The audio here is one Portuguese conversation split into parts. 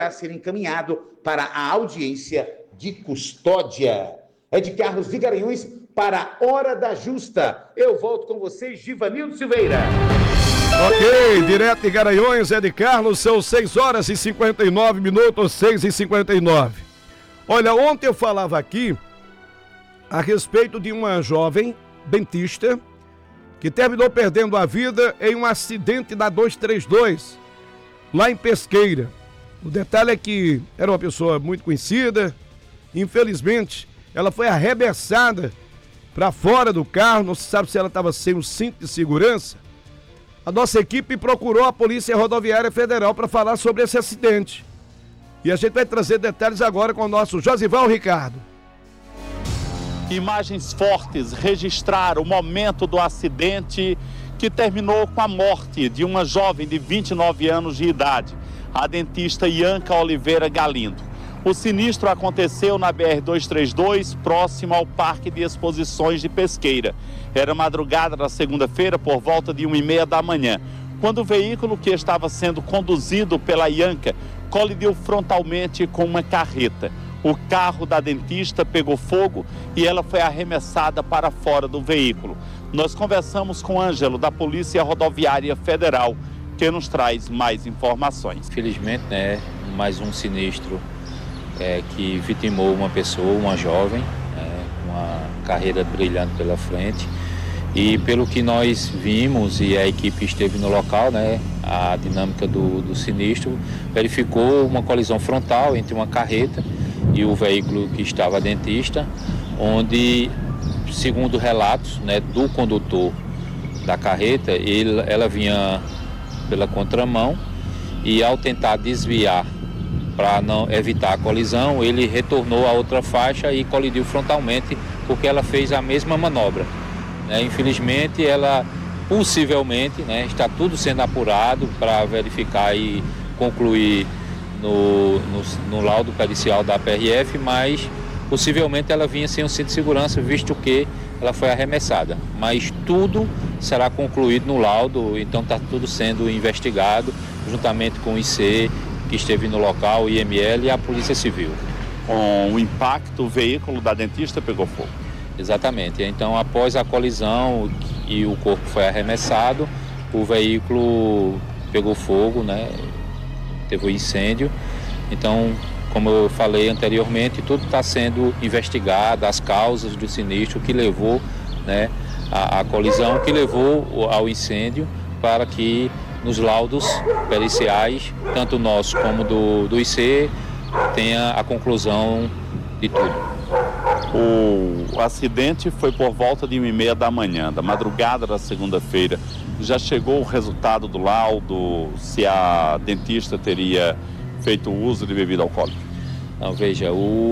a ser encaminhado para a audiência de custódia. É de Carlos de Garanhuns para a Hora da Justa. Eu volto com vocês, Givanildo Silveira. Ok, direto de Garanhuns, é de Carlos, são 6 horas e 59 minutos, 6h59. Olha, ontem eu falava aqui a respeito de uma jovem dentista que terminou perdendo a vida em um acidente da 232, lá em Pesqueira. O detalhe é que era uma pessoa muito conhecida, infelizmente, ela foi arremessada para fora do carro, não se sabe se ela estava sem o cinto de segurança. A nossa equipe procurou a Polícia Rodoviária Federal para falar sobre esse acidente. E a gente vai trazer detalhes agora com o nosso Josival Ricardo. Imagens fortes registraram o momento do acidente que terminou com a morte de uma jovem de 29 anos de idade, a dentista Ianca Oliveira Galindo. O sinistro aconteceu na BR-232, próximo ao Parque de Exposições de Pesqueira. Era madrugada da segunda-feira, por volta de 1h30 da manhã, quando o veículo que estava sendo conduzido pela Ianca colidiu frontalmente com uma carreta. O carro da dentista pegou fogo e ela foi arremessada para fora do veículo. Nós conversamos com o Ângelo, da Polícia Rodoviária Federal, que nos traz mais informações. Infelizmente, mais um sinistro que vitimou uma pessoa, uma jovem, uma carreira brilhante pela frente. E pelo que nós vimos e a equipe esteve no local, a dinâmica do sinistro, verificou uma colisão frontal entre uma carreta e o veículo que estava a dentista, onde, segundo relatos do condutor da carreta, ela vinha pela contramão e, ao tentar desviar para não evitar a colisão, ele retornou à outra faixa e colidiu frontalmente, porque ela fez a mesma manobra. Infelizmente, ela possivelmente, está tudo sendo apurado para verificar e concluir no laudo pericial da PRF, mas possivelmente ela vinha sem o cinto de segurança, visto que ela foi arremessada. Mas tudo será concluído no laudo, então está tudo sendo investigado, juntamente com o IC, que esteve no local, o IML e a Polícia Civil. Com o impacto, o veículo da dentista pegou fogo. Exatamente. Então, após a colisão e o corpo foi arremessado, o veículo pegou fogo, teve um incêndio. Então, como eu falei anteriormente, tudo está sendo investigado, as causas do sinistro que levou a colisão, que levou ao incêndio, para que nos laudos periciais, tanto nosso como do IC, tenha a conclusão de tudo. O acidente foi por volta de 1h30 da manhã, da madrugada da segunda-feira. Já chegou o resultado do laudo, se a dentista teria feito uso de bebida alcoólica? Não, veja,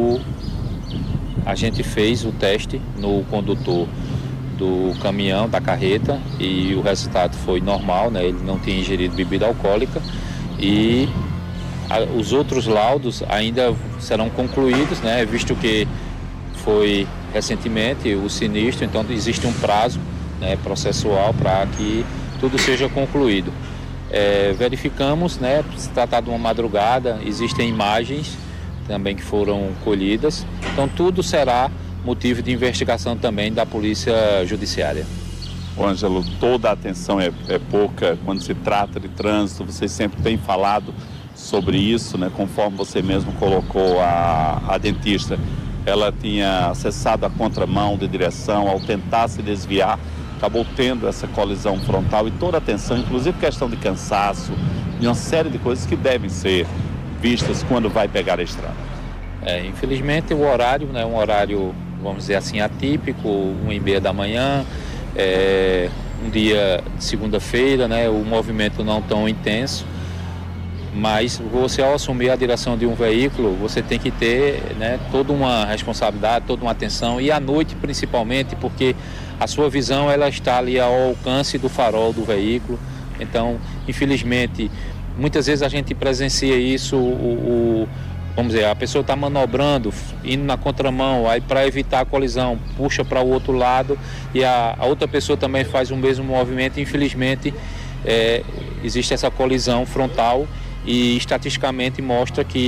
a gente fez o teste no condutor do caminhão, da carreta, e o resultado foi normal, ele não tinha ingerido bebida alcoólica, e os outros laudos ainda serão concluídos, visto que foi recentemente o sinistro, então existe um prazo processual para que tudo seja concluído. Verificamos, se tratar de uma madrugada, existem imagens também que foram colhidas, então tudo será motivo de investigação também da Polícia Judiciária. Ângelo, toda a atenção é pouca quando se trata de trânsito, vocês sempre têm falado sobre isso, conforme você mesmo colocou a dentista. Ela tinha acessado a contramão de direção, ao tentar se desviar, acabou tendo essa colisão frontal e toda a atenção, inclusive questão de cansaço e uma série de coisas que devem ser vistas quando vai pegar a estrada. Infelizmente o horário é um horário, vamos dizer assim, atípico, 1h30 da manhã, um dia de segunda-feira, o movimento não tão intenso, mas você, ao assumir a direção de um veículo, você tem que ter toda uma responsabilidade, toda uma atenção, e à noite principalmente, porque a sua visão ela está ali ao alcance do farol do veículo. Então, infelizmente, muitas vezes a gente presencia isso, vamos dizer, a pessoa está manobrando, indo na contramão, aí para evitar a colisão, puxa para o outro lado e a outra pessoa também faz o mesmo movimento. Infelizmente, existe essa colisão frontal e estatisticamente mostra que